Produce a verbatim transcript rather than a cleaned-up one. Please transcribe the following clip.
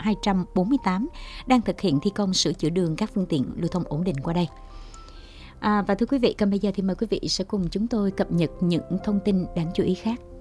hai trăm bốn mươi tám đang thực hiện thi công sửa chữa đường, các phương tiện lưu thông ổn định qua đây. À, và thưa quý vị, còn bây giờ thì mời quý vị sẽ cùng chúng tôi cập nhật những thông tin đáng chú ý khác.